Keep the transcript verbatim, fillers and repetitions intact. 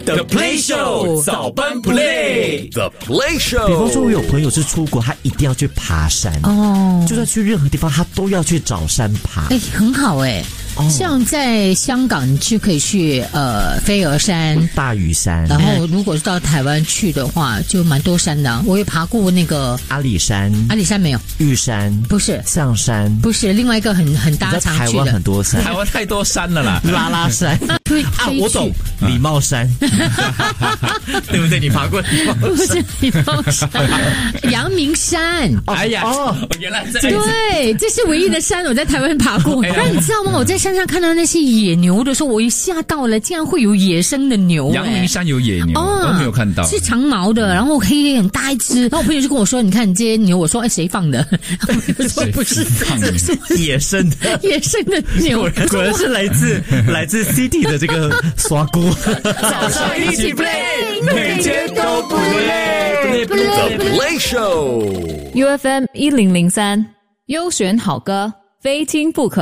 The Play Show 早班 Play The Play Show。 比方说我有朋友是出国，他一定要去爬山哦， 就算去任何地方他都要去找山爬。 哎，很好哎。哦、像在香港，你就可以去呃飞鹅山、 大屿山， 然后如果是到台湾去的话，就蛮多山的、啊。我也爬过那个阿里山， 阿里山没有， 玉山不是， 象山不是，另外一个很很大常去的。 台湾很多山， 台湾太多山了啦， 拉拉山啊，我懂，礼貌山，对不对？你爬过礼貌山？ 不是礼貌山，阳明山。 哎呀，哦，原来这对，这是唯一的山我在台湾爬过。那、哎、你知道吗？我在山上看到那些野牛的时候，我一吓到了，竟然会有野生的牛。 阳明山有野牛，哦、都没有看到， 是长毛的，然后黑黑很大一只。然后我朋友就跟我说：“你看你这些牛。”我说：“哎，谁放的？”我说：“不是， 这是野生的， 野生的牛， 果然果然是来自来自 City 的这个刷锅。 早上一起 play， 每天都不累。 The Play Show U F M 一零零三，优选好歌，非听不可。